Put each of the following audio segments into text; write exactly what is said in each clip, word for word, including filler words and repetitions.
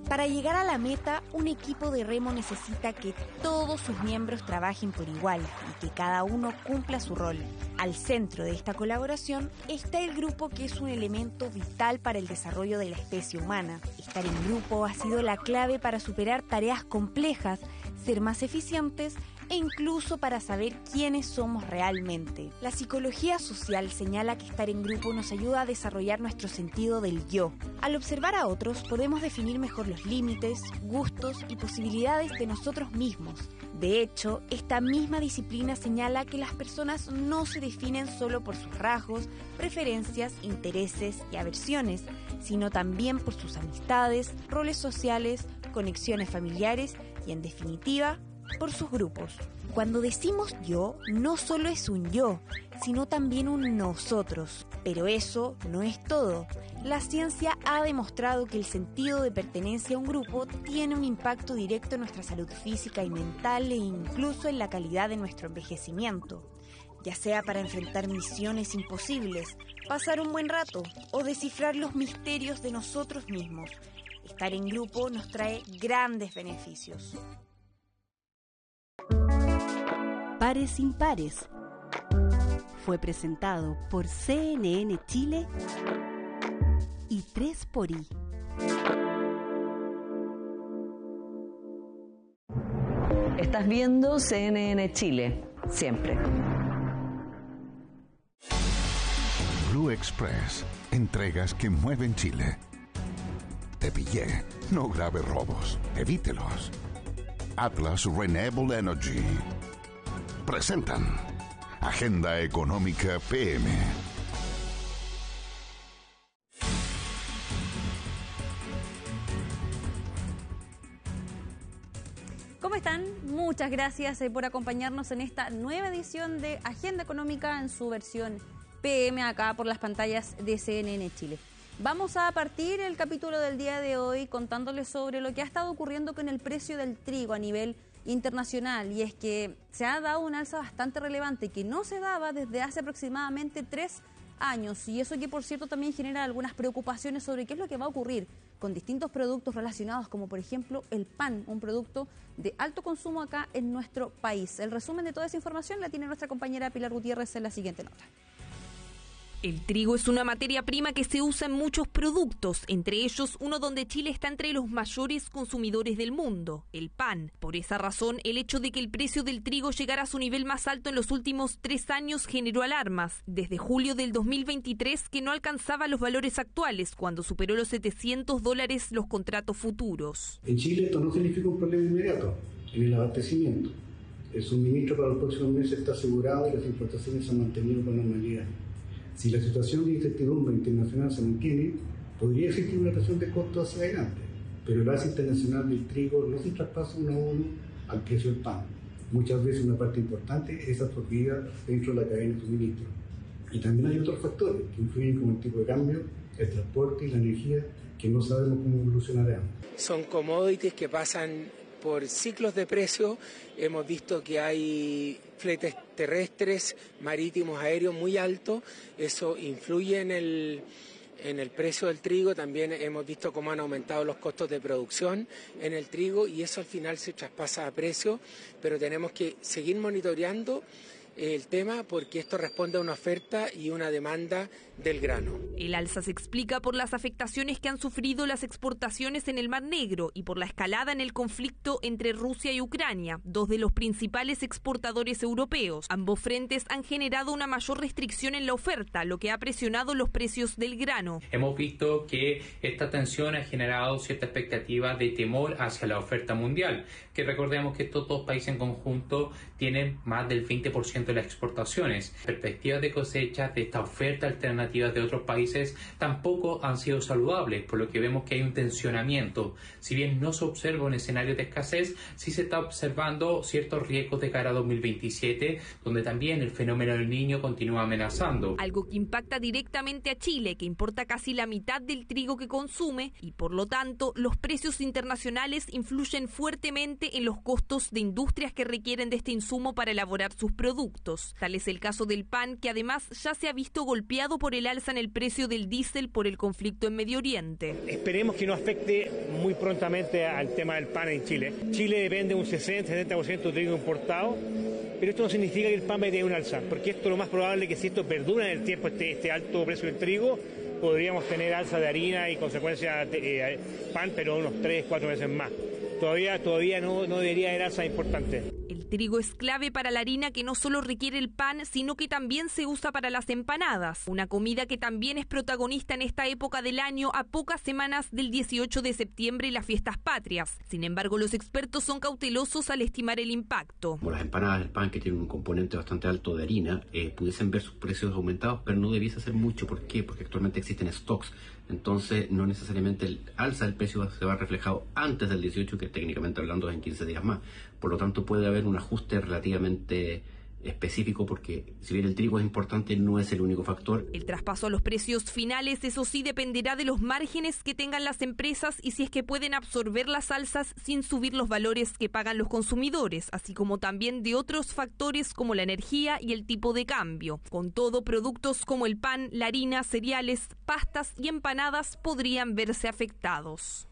Para llegar a la meta, un equipo de remo necesita que todos sus miembros trabajen por igual y que cada uno cumpla su rol. Al centro de esta colaboración está el grupo, que es un elemento vital para el desarrollo de la especie humana. Estar en grupo ha sido la clave para superar tareas complejas, ser más eficientes e incluso para saber quiénes somos realmente. La psicología social señala que estar en grupo nos ayuda a desarrollar nuestro sentido del yo. Al observar a otros podemos definir mejor los límites, gustos y posibilidades de nosotros mismos. De hecho, esta misma disciplina señala que las personas no se definen solo por sus rasgos, preferencias, intereses y aversiones, sino también por sus amistades, roles sociales, conexiones familiares y, en definitiva, por sus grupos. Cuando decimos yo, no solo es un yo, sino también un nosotros. Pero eso no es todo. La ciencia ha demostrado que el sentido de pertenencia a un grupo tiene un impacto directo en nuestra salud física y mental e incluso en la calidad de nuestro envejecimiento. Ya sea para enfrentar misiones imposibles, pasar un buen rato o descifrar los misterios de nosotros mismos, estar en grupo nos trae grandes beneficios. Pares Impares fue presentado por C N N Chile y tres por I. Estás viendo C N N Chile, siempre. Blue Express, entregas que mueven Chile. Te pillé, no grave robos, evítelos. Atlas Renewable Energy presentan Agenda Económica P M. ¿Cómo están? Muchas gracias por acompañarnos en esta nueva edición de Agenda Económica en su versión P M acá por las pantallas de C N N Chile. Vamos a partir el capítulo del día de hoy contándoles sobre lo que ha estado ocurriendo con el precio del trigo a nivel internacional, y es que se ha dado un alza bastante relevante que no se daba desde hace aproximadamente tres años, y eso que por cierto también genera algunas preocupaciones sobre qué es lo que va a ocurrir con distintos productos relacionados, como por ejemplo el pan, un producto de alto consumo acá en nuestro país. El resumen de toda esa información la tiene nuestra compañera Pilar Gutiérrez en la siguiente nota. El trigo es una materia prima que se usa en muchos productos, entre ellos uno donde Chile está entre los mayores consumidores del mundo, el pan. Por esa razón, el hecho de que el precio del trigo llegara a su nivel más alto en los últimos tres años generó alarmas. Desde julio del dos mil veintitrés, que no alcanzaba los valores actuales, cuando superó los setecientos dólares los contratos futuros. En Chile esto no significa un problema inmediato en el abastecimiento. El suministro para los próximos meses está asegurado y las importaciones se han mantenido con normalidad. Si la situación de incertidumbre internacional se mantiene, podría existir una presión de costos hacia adelante, pero el alza internacional del trigo no se traspasa uno a uno al precio del pan. Muchas veces una parte importante es absorbida dentro de la cadena de suministro. Y también hay otros factores que influyen como el tipo de cambio, el transporte y la energía, que no sabemos cómo evolucionarán. Son commodities que pasan por ciclos de precio. Hemos visto que hay fletes terrestres, marítimos, aéreos muy altos. Eso influye en el, en el precio del trigo. También hemos visto cómo han aumentado los costos de producción en el trigo, y eso al final se traspasa a precio. Pero tenemos que seguir monitoreando el tema, porque esto responde a una oferta y una demanda del grano. El alza se explica por las afectaciones que han sufrido las exportaciones en el Mar Negro y por la escalada en el conflicto entre Rusia y Ucrania, dos de los principales exportadores europeos. Ambos frentes han generado una mayor restricción en la oferta, lo que ha presionado los precios del grano. Hemos visto que esta tensión ha generado cierta expectativa de temor hacia la oferta mundial, que recordemos que estos dos países en conjunto tienen más del veinte por ciento de las exportaciones. Perspectivas de cosecha de esta oferta alternativa de otros países tampoco han sido saludables, por lo que vemos que hay un tensionamiento. Si bien no se observa un escenario de escasez, sí se está observando ciertos riesgos de cara a dos mil veintisiete, donde también el fenómeno del Niño continúa amenazando. Algo que impacta directamente a Chile, que importa casi la mitad del trigo que consume, y por lo tanto los precios internacionales influyen fuertemente en los costos de industrias que requieren de este insumo para elaborar sus productos. Tal es el caso del pan, que además ya se ha visto golpeado por el alza en el precio del diésel por el conflicto en Medio Oriente. Esperemos que no afecte muy prontamente al tema del pan en Chile. Chile depende un sesenta a setenta por ciento de trigo importado, pero esto no significa que el pan vaya a tener un alza, porque esto lo más probable es que si esto perdura en el tiempo, este, este alto precio del trigo, podríamos tener alza de harina y consecuencia de eh, pan, pero unos tres, cuatro meses más. Todavía, todavía no, no debería haber alza importante. El trigo es clave para la harina que no solo requiere el pan, sino que también se usa para las empanadas, una comida que también es protagonista en esta época del año, a pocas semanas del dieciocho de septiembre y las fiestas patrias. Sin embargo, los expertos son cautelosos al estimar el impacto. Como las empanadas del pan, que tienen un componente bastante alto de harina, eh, pudiesen ver sus precios aumentados, pero no debiese ser mucho. ¿Por qué? Porque actualmente existen stocks. Entonces, no necesariamente el alza del precio se va a reflejar antes del dieciocho, que técnicamente hablando es en quince días más. Por lo tanto, puede haber un ajuste relativamente específico, porque si bien el trigo es importante, no es el único factor. El traspaso a los precios finales, eso sí, dependerá de los márgenes que tengan las empresas y si es que pueden absorber las alzas sin subir los valores que pagan los consumidores, así como también de otros factores como la energía y el tipo de cambio. Con todo, productos como el pan, la harina, cereales, pastas y empanadas podrían verse afectados.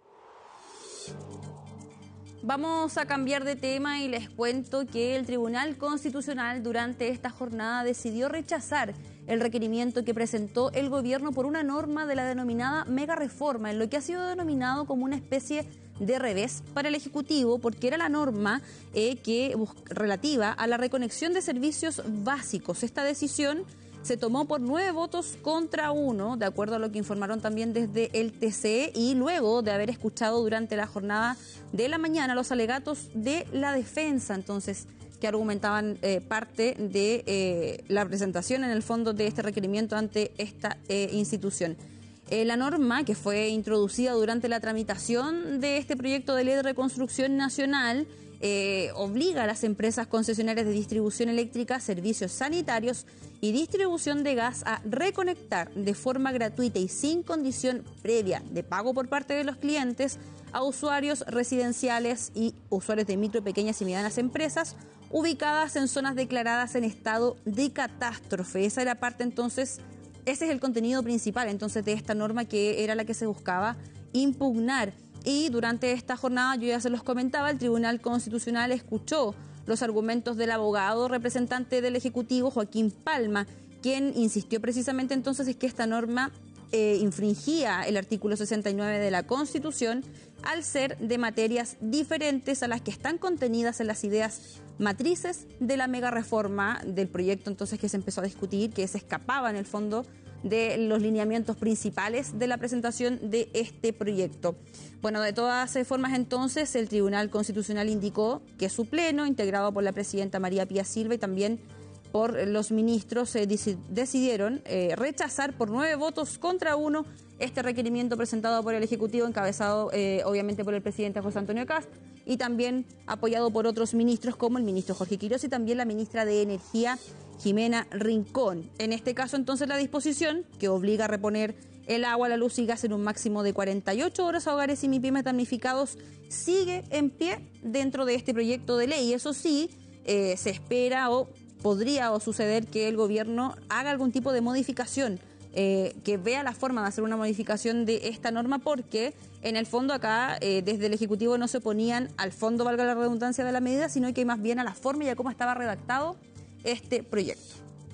Vamos a cambiar de tema y les cuento que el Tribunal Constitucional durante esta jornada decidió rechazar el requerimiento que presentó el gobierno por una norma de la denominada mega reforma, en lo que ha sido denominado como una especie de revés para el Ejecutivo, porque era la norma eh, que relativa a la reconexión de servicios básicos. Esta decisión se tomó por nueve votos contra uno, de acuerdo a lo que informaron también desde el T C E, y luego de haber escuchado durante la jornada de la mañana los alegatos de la defensa, entonces, que argumentaban eh, parte de eh, la presentación en el fondo de este requerimiento ante esta eh, institución. Eh, la norma que fue introducida durante la tramitación de este proyecto de ley de reconstrucción nacional Eh, obliga a las empresas concesionarias de distribución eléctrica, servicios sanitarios y distribución de gas a reconectar de forma gratuita y sin condición previa de pago por parte de los clientes a usuarios residenciales y usuarios de micro, pequeñas y medianas empresas ubicadas en zonas declaradas en estado de catástrofe. Esa era parte entonces, ese es el contenido principal entonces de esta norma, que era la que se buscaba impugnar. Y durante esta jornada, yo ya se los comentaba, el Tribunal Constitucional escuchó los argumentos del abogado representante del Ejecutivo, Joaquín Palma, quien insistió precisamente entonces en que esta norma eh, infringía el artículo sesenta y nueve de la Constitución al ser de materias diferentes a las que están contenidas en las ideas matrices de la mega reforma del proyecto entonces que se empezó a discutir, que se escapaba en el fondo de los lineamientos principales de la presentación de este proyecto. Bueno, de todas formas, entonces, el Tribunal Constitucional indicó que su pleno, integrado por la presidenta María Pía Silva y también por los ministros, eh, decidieron eh, rechazar por nueve votos contra uno este requerimiento presentado por el Ejecutivo, encabezado eh, obviamente por el presidente José Antonio Kast y también apoyado por otros ministros como el ministro Jorge Quiroz y también la ministra de Energía, Jimena Rincón. En este caso, entonces, la disposición que obliga a reponer el agua, la luz y gas en un máximo de cuarenta y ocho horas a hogares y MIPYMES damnificados sigue en pie dentro de este proyecto de ley. Eso sí, eh, se espera o podría o suceder que el gobierno haga algún tipo de modificación, eh, que vea la forma de hacer una modificación de esta norma, porque en el fondo acá eh, desde el Ejecutivo no se oponían al fondo, valga la redundancia, de la medida, sino que más bien a la forma y a cómo estaba redactado este proyecto.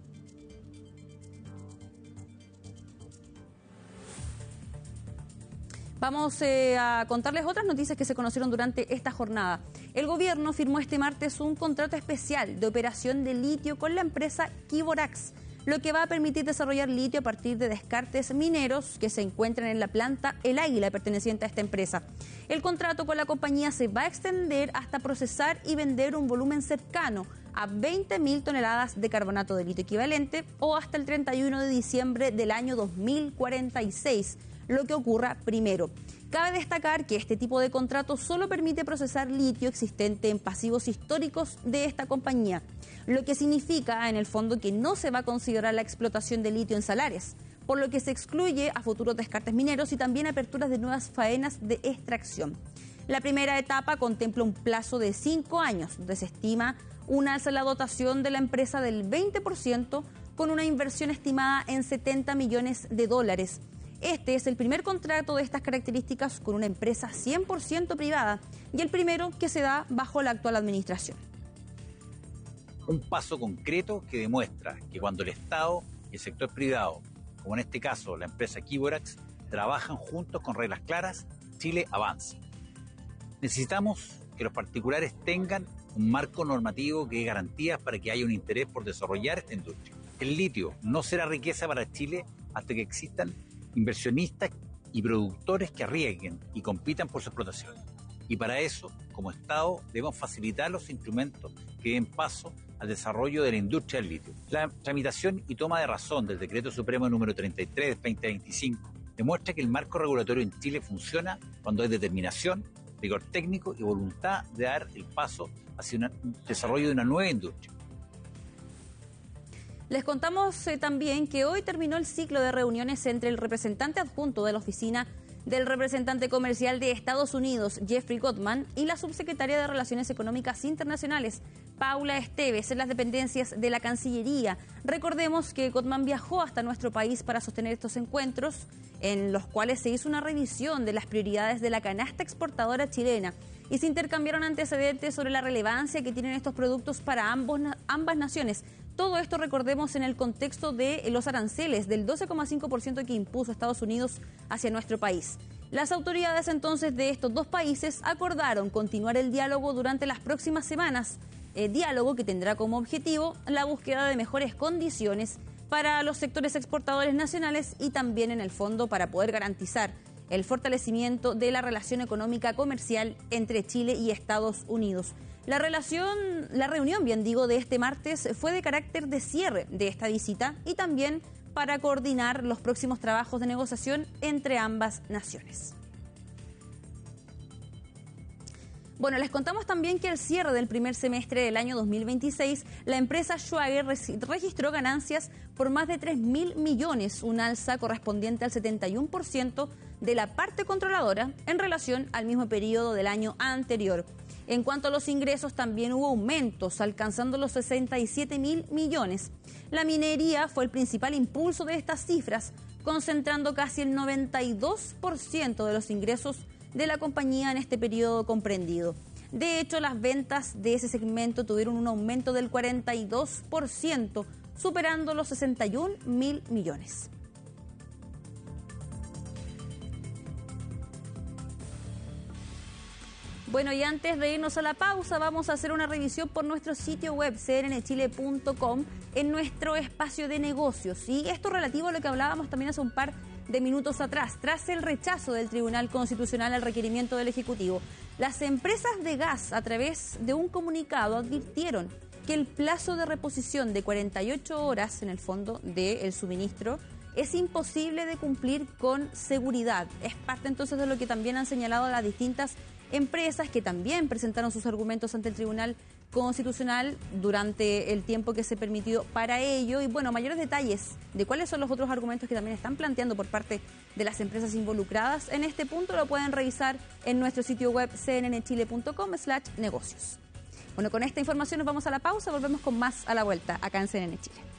Vamos eh, a contarles otras noticias que se conocieron durante esta jornada. El gobierno firmó este martes un contrato especial de operación de litio con la empresa Quiborax, lo que va a permitir desarrollar litio a partir de descartes mineros que se encuentran en la planta El Águila, perteneciente a esta empresa. El contrato con la compañía se va a extender hasta procesar y vender un volumen cercano a veinte mil toneladas de carbonato de litio equivalente o hasta el treinta y uno de diciembre del año dos mil cuarenta y seis. Lo que ocurra primero. Cabe destacar que este tipo de contrato solo permite procesar litio existente en pasivos históricos de esta compañía, lo que significa en el fondo que no se va a considerar la explotación de litio en salares, por lo que se excluye a futuros descartes mineros y también aperturas de nuevas faenas de extracción. La primera etapa contempla un plazo de cinco años, donde se estima un alza en la dotación de la empresa del veinte por ciento, con una inversión estimada en setenta millones de dólares. Este es el primer contrato de estas características con una empresa cien por ciento privada y el primero que se da bajo la actual administración. Un paso concreto que demuestra que cuando el Estado y el sector privado, como en este caso la empresa Kiborax, trabajan juntos con reglas claras, Chile avanza. Necesitamos que los particulares tengan un marco normativo que dé garantías para que haya un interés por desarrollar esta industria. El litio no será riqueza para Chile hasta que existan inversionistas y productores que arriesguen y compitan por su explotación. Y para eso, como Estado, debemos facilitar los instrumentos que den paso al desarrollo de la industria del litio. La tramitación y toma de razón del Decreto Supremo número treinta y tres del veinte veinticinco demuestra que el marco regulatorio en Chile funciona cuando hay determinación, rigor técnico y voluntad de dar el paso hacia un desarrollo de una nueva industria. Les contamos eh, también que hoy terminó el ciclo de reuniones entre el representante adjunto de la oficina del representante comercial de Estados Unidos, Jeffrey Gottman, y la subsecretaria de Relaciones Económicas Internacionales, Paula Esteves, en las dependencias de la Cancillería. Recordemos que Gottman viajó hasta nuestro país para sostener estos encuentros, en los cuales se hizo una revisión de las prioridades de la canasta exportadora chilena y se intercambiaron antecedentes sobre la relevancia que tienen estos productos para ambos, ambas naciones. Todo esto, recordemos, en el contexto de los aranceles del doce coma cinco por ciento que impuso Estados Unidos hacia nuestro país. Las autoridades entonces de estos dos países acordaron continuar el diálogo durante las próximas semanas, eh, diálogo que tendrá como objetivo la búsqueda de mejores condiciones para los sectores exportadores nacionales y también, en el fondo, para poder garantizar el fortalecimiento de la relación económica comercial entre Chile y Estados Unidos. La relación, la reunión, bien digo, de este martes fue de carácter de cierre de esta visita y también para coordinar los próximos trabajos de negociación entre ambas naciones. Bueno, les contamos también que al cierre del primer semestre del año dos mil veintiséis, la empresa Schwager registró ganancias por más de tres mil millones, un alza correspondiente al setenta y uno por ciento de la parte controladora en relación al mismo periodo del año anterior. En cuanto a los ingresos, también hubo aumentos, alcanzando los sesenta y siete mil millones. La minería fue el principal impulso de estas cifras, concentrando casi el noventa y dos por ciento de los ingresos de la compañía en este periodo comprendido. De hecho, las ventas de ese segmento tuvieron un aumento del cuarenta y dos por ciento, superando los sesenta y un mil millones. Bueno, y antes de irnos a la pausa, vamos a hacer una revisión por nuestro sitio web, c n n chile punto com, en nuestro espacio de negocios. Y esto relativo a lo que hablábamos también hace un par de minutos atrás, tras el rechazo del Tribunal Constitucional al requerimiento del Ejecutivo. Las empresas de gas, a través de un comunicado, advirtieron que el plazo de reposición de cuarenta y ocho horas, en el fondo, del suministro, es imposible de cumplir con seguridad. Es parte entonces de lo que también han señalado las distintas empresas que también presentaron sus argumentos ante el Tribunal Constitucional durante el tiempo que se permitió para ello. Y bueno, mayores detalles de cuáles son los otros argumentos que también están planteando por parte de las empresas involucradas en este punto lo pueden revisar en nuestro sitio web c n n chile punto com slash negocios. Bueno, con esta información nos vamos a la pausa, volvemos con más a la vuelta acá en C N N Chile.